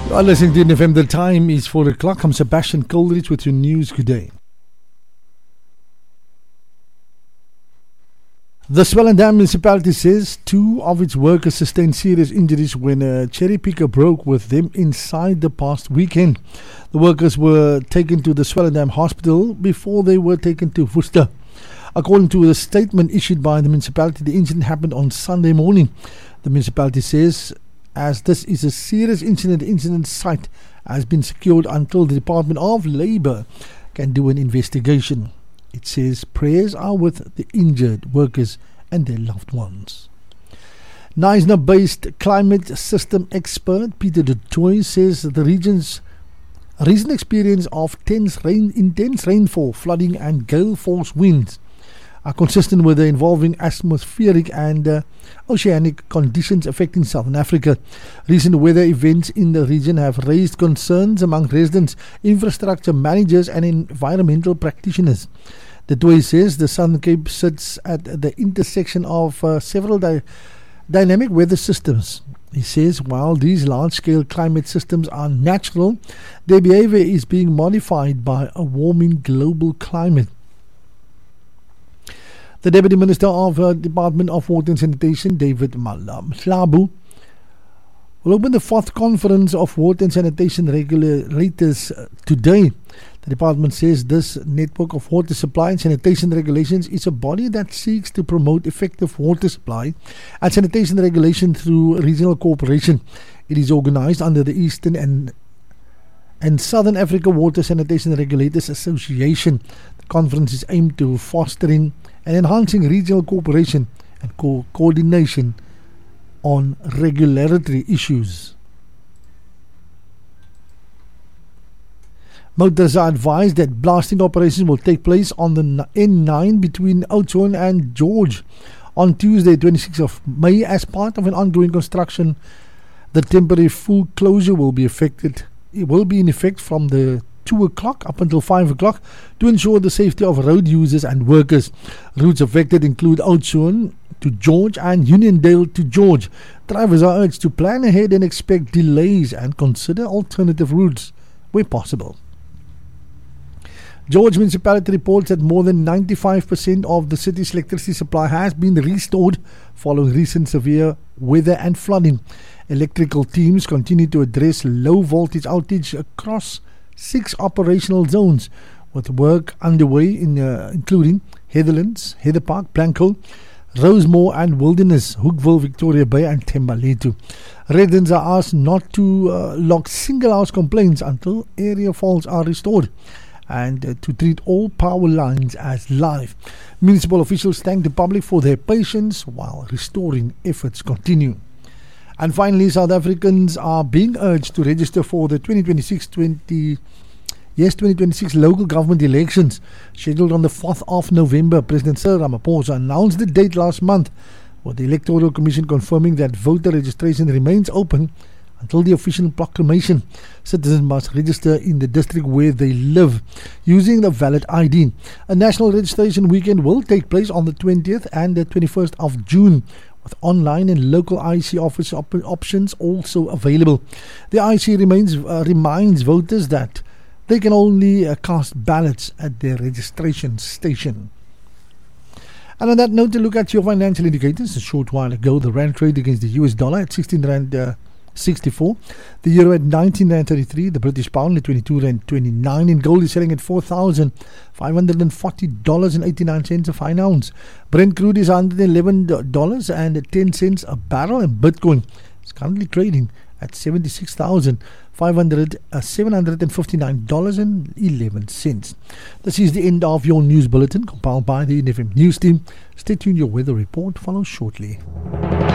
You are listening to NFM. The time is 4 o'clock. I'm Sebastian Coleridge with your news. Good day. The Swellendam municipality says 2 of its workers sustained serious injuries when a cherry picker broke with them inside the past weekend. The workers were taken to the Swellendam hospital before they were taken to Worcester. According to a statement issued by the municipality, the incident happened on Sunday morning. The municipality says, as this is a serious incident, the incident site has been secured until the Department of Labour can do an investigation. It says prayers are with the injured workers and their loved ones. Knysna-based climate system expert Peter du Toit says that the region's recent experience of intense rainfall, flooding and gale force winds are consistent with the involving atmospheric and oceanic conditions affecting Southern Africa. Recent weather events in the region have raised concerns among residents, infrastructure managers and environmental practitioners. Du Toit says the Southern Cape sits at the intersection of several dynamic weather systems. He says while these large-scale climate systems are natural, their behavior is being modified by a warming global climate. The Deputy Minister of Department of Water and Sanitation, David Mhlabu, will open the 4th Conference of Water and Sanitation Regulators today. The department says this network of water supply and sanitation regulations is a body that seeks to promote effective water supply and sanitation regulation through regional cooperation. It is organized under the Eastern and Southern Africa Water Sanitation Regulators Association. The conference is aimed to fostering and enhancing regional cooperation and coordination on regulatory issues. Motorists are advised that blasting operations will take place on the N9 between Oudtshoorn and George on Tuesday, 26th of May. As part of an ongoing construction, the temporary full closure will be affected. It will be in effect from the 2 o'clock up until 5 o'clock to ensure the safety of road users and workers. Routes affected include Oudtshoorn to George and Uniondale to George. Drivers are urged to plan ahead and expect delays and consider alternative routes where possible. George Municipality reports that more than 95% of the city's electricity supply has been restored following recent severe weather and flooding. Electrical teams continue to address low voltage outage across 6 operational zones, with work underway in including Heatherlands, Heather Park, Blanco, Rosemore and Wilderness, Hookville, Victoria Bay and Thembalethu. Residents are asked not to log single house complaints until area faults are restored and to treat all power lines as live. Municipal officials thank the public for their patience while restoring efforts continue. And finally, South Africans are being urged to register for the 2026 local government elections scheduled on the 4th of November. President Cyril Ramaphosa announced the date last month, with the Electoral Commission confirming that voter registration remains open until the official proclamation. Citizens must register in the district where they live using the valid ID. A national registration weekend will take place on the 20th and the 21st of June, with online and local IEC office options also available. The IEC reminds voters that they can only cast ballots at their registration station. And on that note, to look at your financial indicators. A short while ago, the rand trade against the US dollar at 16 rand 64, the euro at 19 rand 33, the British pound at 22 rand 29, and gold is selling at $4,540.89 a fine ounce. Brent crude is $111.10 a barrel, and Bitcoin is currently trading at $759.11. This is the end of your news bulletin compiled by the NFM News team. Stay tuned, your weather report follows shortly.